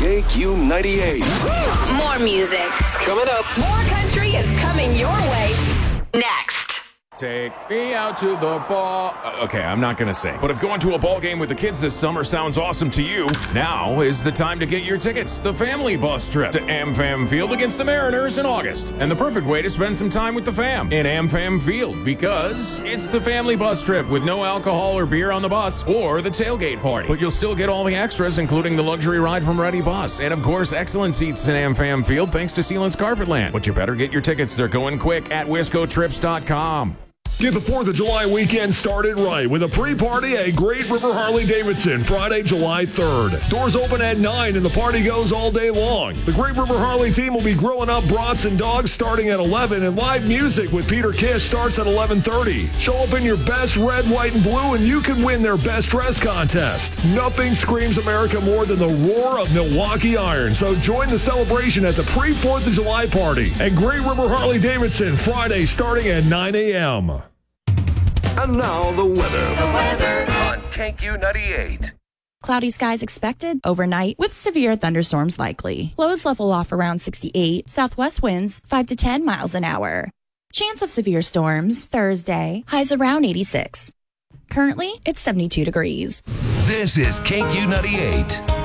KQ98. More music. It's coming up. More country is coming your way. Next. Take me out to the ball. Okay, I'm not going to sing. But if going to a ball game with the kids this summer sounds awesome to you, now is the time to get your tickets. The family bus trip to AmFam Field against the Mariners in August. And the perfect way to spend some time with the fam in AmFam Field, because it's the family bus trip with no alcohol or beer on the bus or the tailgate party. But you'll still get all the extras, including the luxury ride from Ready Bus. And of course, excellent seats in AmFam Field thanks to Sealands Carpetland. But you better get your tickets. They're going quick at WiscoTrips.com. Get the 4th of July weekend started right with a pre-party at Great River Harley-Davidson, Friday, July 3rd. Doors open at 9 and the party goes all day long. The Great River Harley team will be grilling up brats and dogs starting at 11, and live music with Peter Kish starts at 11:30. Show up in your best red, white, and blue, and you can win their best dress contest. Nothing screams America more than the roar of Milwaukee Iron, so join the celebration at the pre-4th of July party at Great River Harley-Davidson, Friday starting at 9 a.m. And now the weather. On KQ98. Cloudy skies expected overnight with severe thunderstorms likely. Lows level off around 68. Southwest winds 5 to 10 miles an hour. Chance of severe storms Thursday. Highs around 86. Currently, it's 72 degrees. This is KQ98.